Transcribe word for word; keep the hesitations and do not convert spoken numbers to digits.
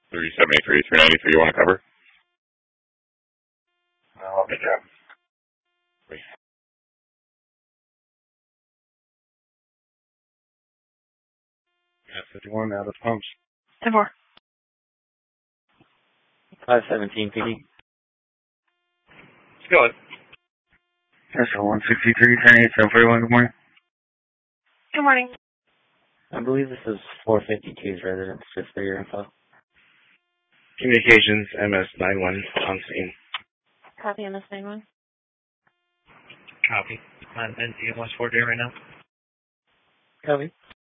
three seventy-three, three ninety-three, you want to cover? I'll get that. Wait. fifty-one out of pumps. ten four. five seventeen P D. Let's go. Tesla one sixty-three, ten eight, seven forty-one, good morning. Good morning. I believe this is four fifty-two's residence, just for your info. Communications, M S ninety-one, on scene. Copy on the same one. Copy. I'm in D M S four J right now. Copy.